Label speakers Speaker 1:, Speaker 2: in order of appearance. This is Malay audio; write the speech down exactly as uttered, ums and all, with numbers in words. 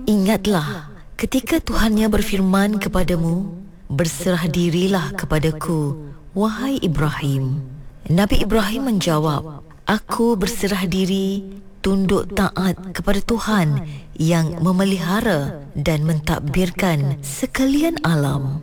Speaker 1: Ingatlah ketika Tuhannya berfirman kepadamu, berserah dirilah kepadaku, wahai Ibrahim. Nabi Ibrahim menjawab, aku berserah diri, tunduk taat kepada Tuhan yang memelihara dan mentadbirkan sekalian alam.